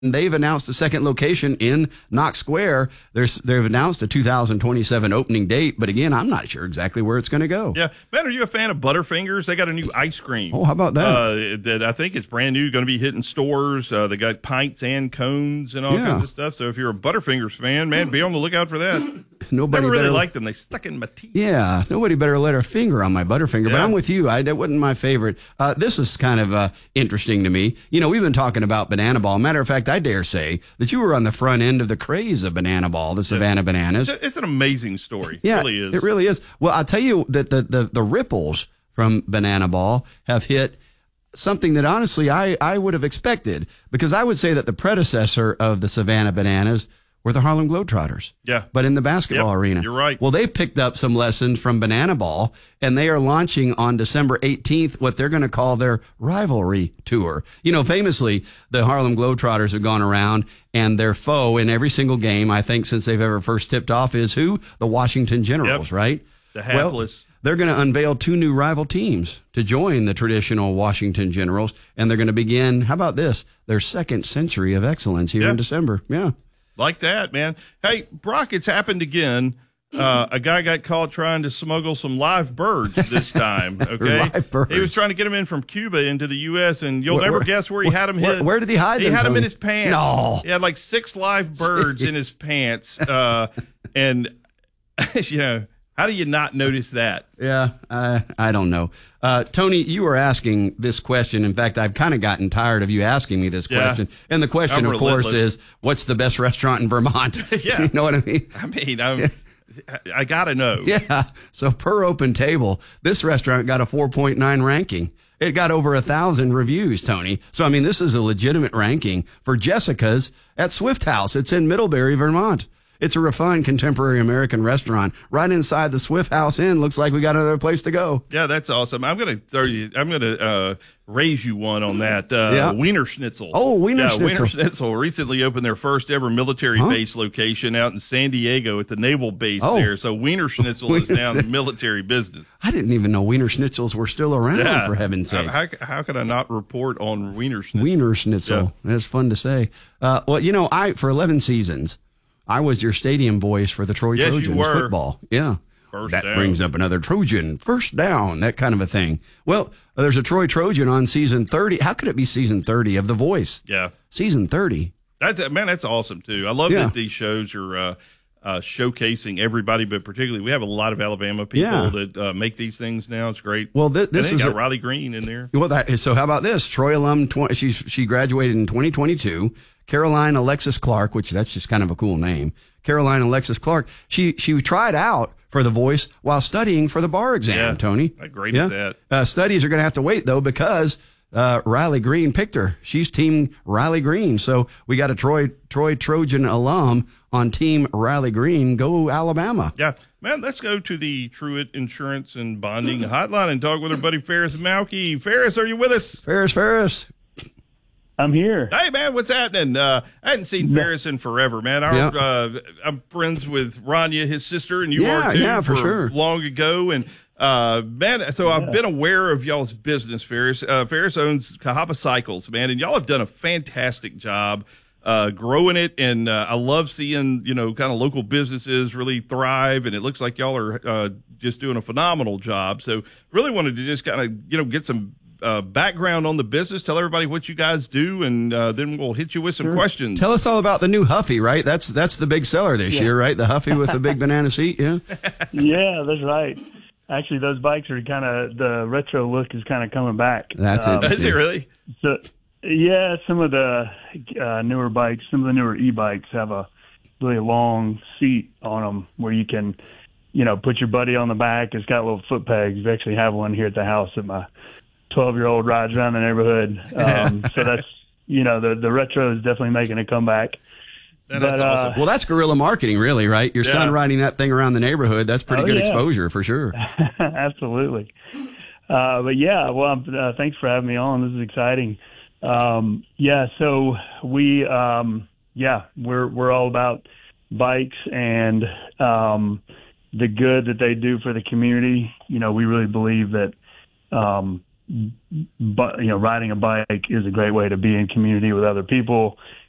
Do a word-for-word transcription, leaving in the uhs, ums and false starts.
they've announced a second location in Knox Square. There's, they've announced a two thousand twenty-seven opening date, but again, I'm not sure exactly where it's going to go. Yeah. Man, are you a fan of Butterfingers? They got a new ice cream. Oh, how about that? Uh, that I think it's brand new, going to be hitting stores. Uh, they got pints and cones and all Yeah. kinds of stuff. So if you're a Butterfingers fan, man, be on the lookout for that. Nobody Never really better, liked them. They stuck in my teeth. Yeah, nobody better let a finger on my Butterfinger, but Yeah. I'm with you. I, that wasn't my favorite. Uh, this is kind of uh, interesting to me. You know, we've been talking about Banana Ball. Matter of fact, I dare say that you were on the front end of the craze of Banana Ball, the Savannah Bananas. It's, it's an amazing story. Yeah, It really is. It really is. Well, I'll tell you that the, the, the ripples from Banana Ball have hit something that honestly I, I would have expected, because I would say that the predecessor of the Savannah Bananas were the Harlem Globetrotters. Yeah. But in the basketball Yep, arena. you're right. Well, they picked up some lessons from Banana Ball, and they are launching on December eighteenth what they're going to call their rivalry tour. You know, famously, the Harlem Globetrotters have gone around, and their foe in every single game, I think, since they've ever first tipped off, is who? The Washington Generals, Yep. right? The Well, hapless. they're going to unveil two new rival teams to join the traditional Washington Generals, and they're going to begin, how about this, their second century of excellence here Yeah. in December. Yeah. Like that, man. Hey, Brock, it's happened again. Uh, a guy got caught trying to smuggle some live birds this time. Okay, Live birds. He was trying to get them in from Cuba into the U S, and you'll Where- never where- guess where he had them where- hid. where did he hide He them, had them Tony? in his pants. No. He had like six live birds in his pants. Uh, and you know, how do you not notice that? Yeah, I I don't know. Uh, Tony, you were asking this question. In fact, I've kind of gotten tired of you asking me this Yeah. question. And the question, I'm of course, relentless. is what's the best restaurant in Vermont? Yeah. You know what I mean? I mean, I'm, I gotta know. Yeah. So per Open Table, this restaurant got a four point nine ranking. It got over a thousand reviews, Tony. So, I mean, this is a legitimate ranking for Jessica's at Swift House. It's in Middlebury, Vermont. It's a refined contemporary American restaurant right inside the Swift House Inn. Looks like we got another place to go. Yeah, that's awesome. I'm gonna throw you. I'm gonna uh, raise you one on that. Uh, Yeah. Wiener Schnitzel. Oh, Wiener yeah, Schnitzel. Wiener Schnitzel recently opened their first ever military Huh? base location out in San Diego at the naval base Oh. there. So Wiener Schnitzel is now in the military business. I didn't even know Wiener Schnitzels were still around, Yeah, for heaven's sake. How, how, how could I not report on Wiener Schnitzel? Wiener Schnitzel. That's fun to say. Uh, well, you know, I for eleven seasons, I was your stadium voice for the Troy Yes, you Trojans were. football. Yeah. First that down. brings up another Trojan. First down, that kind of a thing. Well, there's a Troy Trojan on season thirty. How could it be season thirty of The Voice? Yeah, Season thirty. that's man. That's awesome too. I love Yeah. that these shows are uh, uh, showcasing everybody, but particularly we have a lot of Alabama people Yeah. that uh, make these things now. It's great. Well, thi- this and they is got a- Riley Green in there. Well, that, so how about this? Troy alum, tw- she, she graduated in twenty twenty-two. Caroline Alexis Clark, which that's just kind of a cool name. Caroline Alexis Clark. She she tried out for The Voice while studying for the bar exam, Yeah. Tony. How great is that? Uh, studies are going to have to wait, though, because uh, Riley Green picked her. She's Team Riley Green. So we got a Troy Troy Trojan alum on Team Riley Green. Go Alabama. Yeah, man, let's go to the Truett Insurance and Bonding Hotline and talk with our buddy Ferris Malky. Ferris, are you with us? Ferris, Ferris. I'm here. Hey, man, what's happening? Uh, I hadn't seen Ferris in forever, man. Our, Yeah. uh, I'm friends with Rania, his sister, and you Yeah, are too. yeah, for sure. Long ago, and uh, man, so I've been aware of y'all's business, Ferris. Uh, Ferris owns Cahaba Cycles, man, and y'all have done a fantastic job uh, growing it, and uh, I love seeing you know kind of local businesses really thrive, and it looks like y'all are uh, just doing a phenomenal job. So, really wanted to just kind of you know get some. Uh, background on the business, tell everybody what you guys do, and uh, then we'll hit you with some questions. Tell us all about the new Huffy, right? That's that's the big seller this Yeah. year, right? The Huffy with the big banana seat, yeah? Yeah, that's right. Actually, those bikes are kind of, the retro look is kind of coming back. That's Um, it. Is it really? So, yeah, some of the uh, newer bikes, some of the newer e-bikes have a really long seat on them where you can, you know, put your buddy on the back. It's got little foot pegs. We actually have one here at the house that my twelve-year-old rides around the neighborhood. Um, so that's, you know, the, the retro is definitely making a comeback. Man, that's But, uh, awesome. Well, that's guerrilla marketing, really, right? Your son Yeah. riding that thing around the neighborhood, that's pretty Oh, good yeah. exposure for sure. Absolutely. Uh, but yeah, well, uh, thanks for having me on. This is exciting. Um, yeah, so we, um, yeah, we're we're all about bikes and um, the good that they do for the community. You know, we really believe that, um, but you know, riding a bike is a great way to be in community with other people